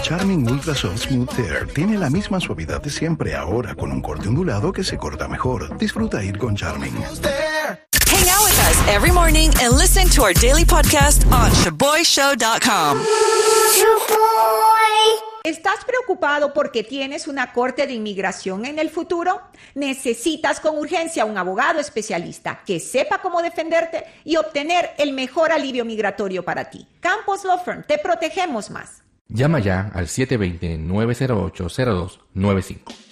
Charming Ultra Soft Smooth Tear tiene la misma suavidad de siempre, ahora con un corte ondulado que se corta mejor. Disfruta ir con Charming. Hang out with us every morning and listen to our daily podcast on ShaboyShow.com. ¿Estás preocupado porque tienes una corte de inmigración en el futuro? Necesitas con urgencia un abogado especialista que sepa cómo defenderte y obtener el mejor alivio migratorio para ti. Campos Law Firm, te protegemos más. Llama ya al 720-908-0295.